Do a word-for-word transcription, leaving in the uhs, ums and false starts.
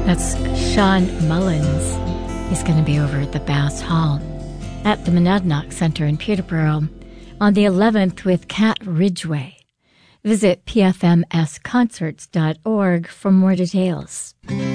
That's Sean Mullins. He's going to be over at the Bass Hall at the Monadnock Center in Peterborough on the eleventh with Cat Ridgway. Visit p f m s concerts dot org for more details.